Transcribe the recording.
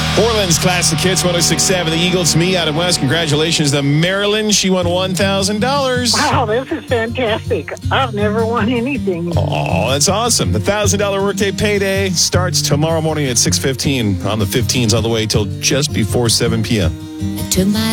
Portland's Classic Hits 106.7. The Eagles, me out of West. Congratulations to Marilyn. She won $1,000. Wow, this is fantastic. I've never won anything. Oh, that's awesome. The $1,000 workday payday starts tomorrow morning at 6:15 on the 15s all the way till just before 7 p.m. To my